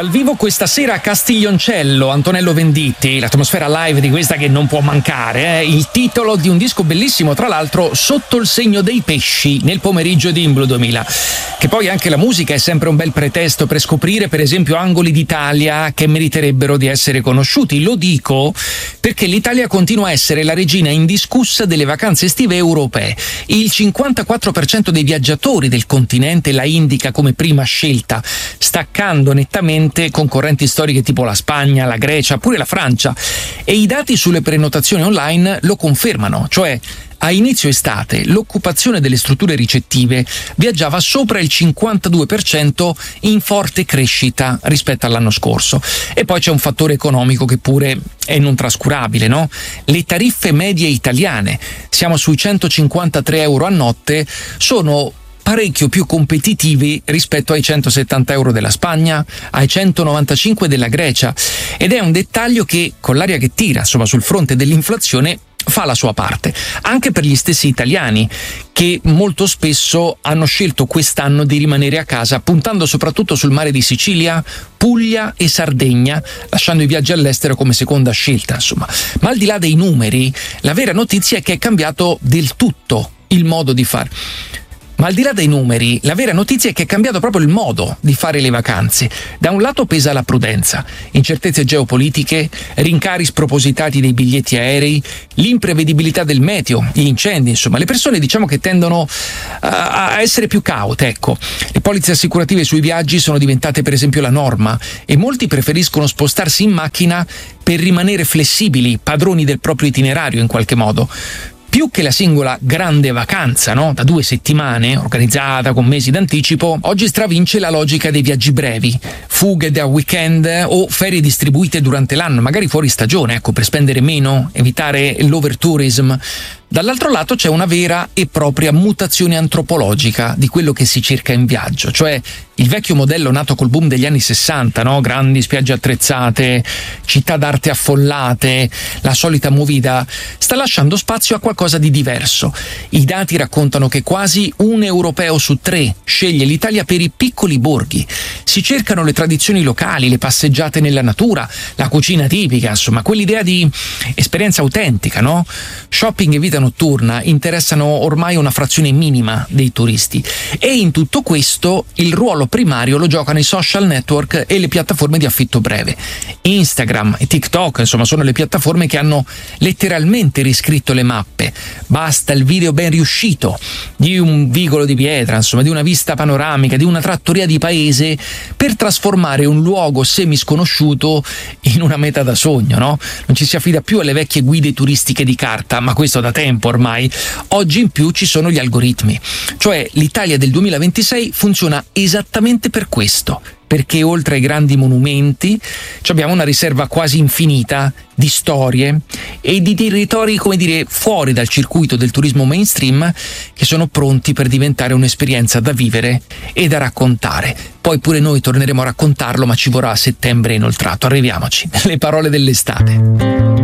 Dal vivo questa sera a Castiglioncello, Antonello Venditti, l'atmosfera live di questa che non può mancare, il titolo di un disco bellissimo, tra l'altro Sotto il segno dei pesci, nel pomeriggio di Imblu 2000, che poi anche la musica è sempre un bel pretesto per scoprire per esempio angoli d'Italia che meriterebbero di essere conosciuti. Lo dico perché l'Italia continua a essere la regina indiscussa delle vacanze estive europee. Il 54% dei viaggiatori del continente la indica come prima scelta, staccando nettamente concorrenti storiche tipo la Spagna, la Grecia, pure la Francia, e i dati sulle prenotazioni online lo confermano, cioè a inizio estate l'occupazione delle strutture ricettive viaggiava sopra il 52% in forte crescita rispetto all'anno scorso. E poi c'è un fattore economico che pure è non trascurabile, no? Le tariffe medie italiane, siamo sui 153 euro a notte, sono parecchio più competitivi rispetto ai 170 euro della Spagna, ai 195 della Grecia, ed è un dettaglio che, con l'aria che tira, insomma, sul fronte dell'inflazione, fa la sua parte, anche per gli stessi italiani che molto spesso hanno scelto quest'anno di rimanere a casa, puntando soprattutto sul mare di Sicilia, Puglia e Sardegna, lasciando i viaggi all'estero come seconda scelta, insomma. Ma al di là dei numeri, la vera notizia è che è cambiato del tutto il modo di fare. Ma al di là dei numeri, la vera notizia è che è cambiato proprio il modo di fare le vacanze. Da un lato pesa la prudenza, incertezze geopolitiche, rincari spropositati dei biglietti aerei, l'imprevedibilità del meteo, gli incendi, insomma, le persone diciamo che tendono a essere più caute, ecco. Le polizze assicurative sui viaggi sono diventate per esempio la norma e molti preferiscono spostarsi in macchina per rimanere flessibili, padroni del proprio itinerario in qualche modo. Più che la singola grande vacanza, no? Da 2 settimane, organizzata con mesi d'anticipo, oggi stravince la logica dei viaggi brevi, fughe da weekend o ferie distribuite durante l'anno, magari fuori stagione, ecco, per spendere meno, evitare l'overtourism. Dall'altro lato c'è una vera e propria mutazione antropologica di quello che si cerca in viaggio, cioè il vecchio modello nato col boom degli anni 60, no? Grandi spiagge attrezzate, città d'arte affollate, la solita movida, sta lasciando spazio a qualcosa di diverso. I dati raccontano che quasi un europeo su 3 sceglie l'Italia per i piccoli borghi. Si cercano le tradizioni locali, le passeggiate nella natura, la cucina tipica, insomma, quell'idea di esperienza autentica, no? Shopping e vita notturna interessano ormai una frazione minima dei turisti, e in tutto questo il ruolo primario lo giocano i social network e le piattaforme di affitto breve. Instagram e TikTok, insomma, sono le piattaforme che hanno letteralmente riscritto le mappe. Basta il video ben riuscito di un vicolo di pietra, insomma, di una vista panoramica, di una trattoria di paese, per trasformare un luogo semisconosciuto in una meta da sogno, no? Non ci si affida più alle vecchie guide turistiche di carta, ma questo da tempo ormai. Oggi in più ci sono gli algoritmi, cioè l'Italia del 2026 funziona esattamente per questo, perché oltre ai grandi monumenti abbiamo una riserva quasi infinita di storie e di territori, come dire, fuori dal circuito del turismo mainstream, che sono pronti per diventare un'esperienza da vivere e da raccontare. Poi pure noi torneremo a raccontarlo, ma ci vorrà settembre inoltrato. Arriviamoci, le parole dell'estate.